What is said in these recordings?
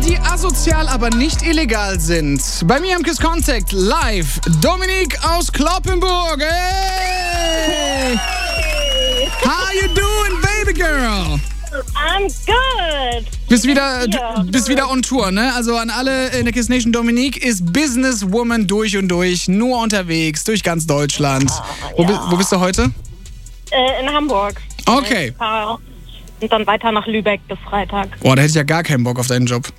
die asozial, aber nicht illegal sind. Bei mir im Kiss Contact live Dominique aus Cloppenburg. Hey! How you doing, baby girl? I'm good. Bist wieder on Tour, ne? Also an alle in der Kiss Nation, Dominique ist Businesswoman durch und durch, nur unterwegs, durch ganz Deutschland. Wo bist du heute? In Hamburg. Okay. Und dann weiter nach Lübeck bis Freitag. Boah, da hätte ich ja gar keinen Bock auf deinen Job.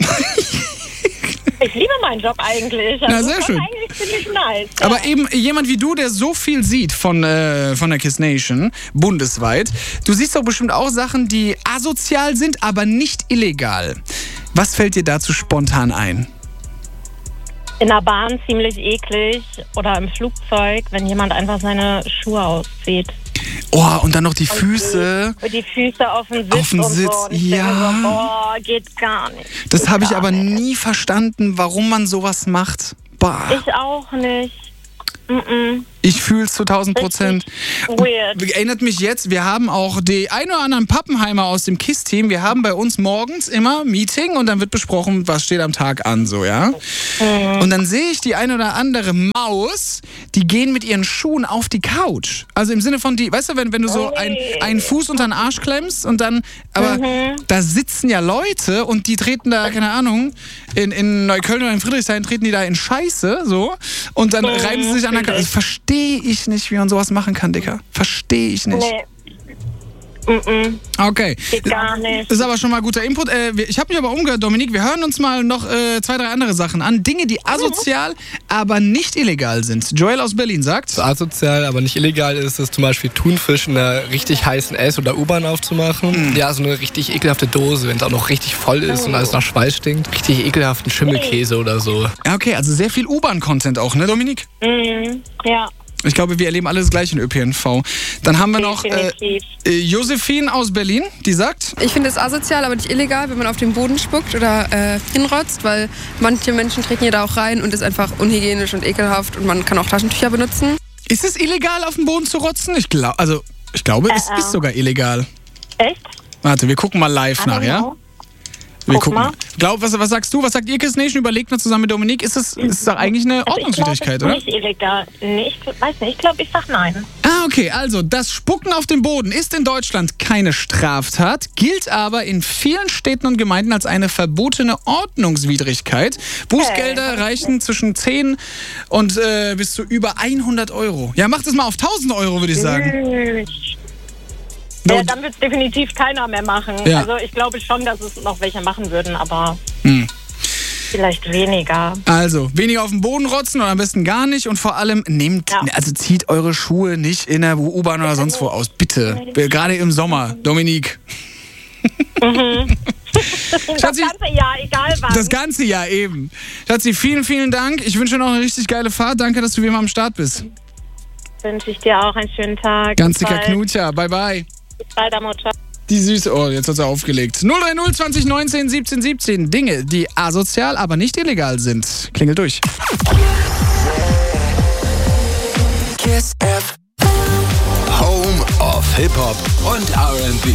Ich liebe meinen Job eigentlich. Na, sehr schön. Eigentlich ziemlich nice. Ja. Aber eben jemand wie du, der so viel sieht von der Kiss Nation, bundesweit, du siehst doch bestimmt auch Sachen, die asozial sind, aber nicht illegal. Was fällt dir dazu spontan ein? In der Bahn ziemlich eklig oder im Flugzeug, wenn jemand einfach seine Schuhe auszieht. Oh, und dann noch die Füße. Die Füße auf dem Sitz. Auf dem Sitz, und so. Und ja. So, boah, geht gar nicht. Das habe ich aber nie verstanden, warum man sowas macht. Bah. Ich auch nicht. Ich fühle es zu 1000%. Weird. Erinnert mich jetzt, wir haben auch die ein oder anderen Pappenheimer aus dem KISS-Team. Wir haben bei uns morgens immer Meeting und dann wird besprochen, was steht am Tag an, so, ja? Und dann sehe ich die ein oder andere Maus, die gehen mit ihren Schuhen auf die Couch. Also im Sinne von, weißt du, wenn du so einen Fuß unter den Arsch klemmst und dann, aber da sitzen ja Leute und die treten da, keine Ahnung, in Neukölln oder in Friedrichshain treten die da in Scheiße, so, und dann reiben sie sich an der Couch. Also verstehe ich nicht, wie man sowas machen kann, Dicker. Verstehe ich nicht. Nee. Okay. Geht gar nicht. Das ist aber schon mal guter Input. Ich habe mich aber umgehört, Dominique. Wir hören uns mal noch 2, 3 andere Sachen an. Dinge, die asozial, aber nicht illegal sind. Joel aus Berlin sagt... So asozial, aber nicht illegal ist es zum Beispiel Thunfisch in einer richtig heißen S- oder U-Bahn aufzumachen. Ja, so eine richtig ekelhafte Dose, wenn es auch noch richtig voll ist und alles nach Schweiß stinkt. Richtig ekelhaften Schimmelkäse oder so. Ja, okay, also sehr viel U-Bahn-Content auch, ne, Dominique? Ja. Ich glaube, wir erleben alles gleich in ÖPNV. Dann haben wir noch Josephine aus Berlin, die sagt... Ich finde es asozial, aber nicht illegal, wenn man auf den Boden spuckt oder hinrotzt, weil manche Menschen treten hier da auch rein und ist einfach unhygienisch und ekelhaft und man kann auch Taschentücher benutzen. Ist es illegal, auf den Boden zu rotzen? Ich glaube, es ist sogar illegal. Echt? Warte, wir gucken mal live nach, ja? Wir gucken mal. Was sagst du? Was sagt ihr, Kiss Nation? Überlegt mal zusammen mit Dominique. Ist doch eigentlich eine Ordnungswidrigkeit, oder? Ich glaube, es ist nicht illegal. Nee, ich weiß nicht. Ich glaube, ich sag nein. Okay. Also, das Spucken auf den Boden ist in Deutschland keine Straftat, gilt aber in vielen Städten und Gemeinden als eine verbotene Ordnungswidrigkeit. Bußgelder reichen zwischen 10 und bis zu über 100 Euro. Ja, macht es mal auf 1000 Euro, würde ich sagen. Ja, dann wird es definitiv keiner mehr machen. Ja. Also ich glaube schon, dass es noch welche machen würden, aber vielleicht weniger. Also, weniger auf den Boden rotzen oder am besten gar nicht und vor allem zieht eure Schuhe nicht in der U-Bahn oder sonst wo aus. Bitte. Gerade im Sommer, Dominique. Das ganze Jahr, egal was. Das ganze Jahr eben. Schatzi, vielen, vielen Dank. Ich wünsche dir noch eine richtig geile Fahrt. Danke, dass du wie immer am Start bist. Wünsche ich dir auch einen schönen Tag. Ganz dicker Knutscher. Bye, bye. Bis bald, Mutter. Die Süße. Oh, jetzt hat sie aufgelegt. 030 2019 17 17. Dinge, die asozial, aber nicht illegal sind. Klingel durch. Kiss FM. Home of Hip-Hop und R&B.